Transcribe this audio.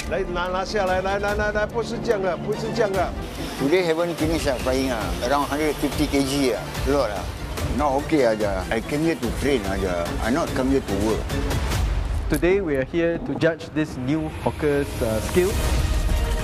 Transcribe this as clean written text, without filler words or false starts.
来拿下来，来，不是这样的，不是这样的。 Today haven't finished flying around 150 kg a lot Not okay aja. I came here to train aja. I not come here to work. Today we are here to judge this new hawker's skill.